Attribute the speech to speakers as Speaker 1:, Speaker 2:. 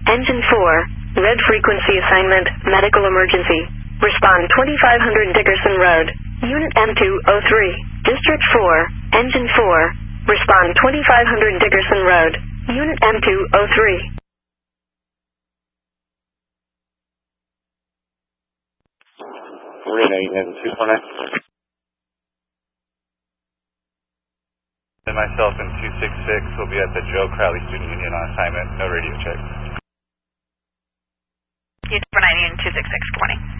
Speaker 1: Engine 4, red frequency assignment, medical emergency. Respond 2500 Dickerson Road, Unit M203, District 4, Engine 4. Respond 2500 Dickerson Road, Unit M203.
Speaker 2: Marina, you have 249. And myself and 266 will be at the Joe Crowley Student Union on assignment. No radio check.
Speaker 3: Unit 490 and 266, good morning.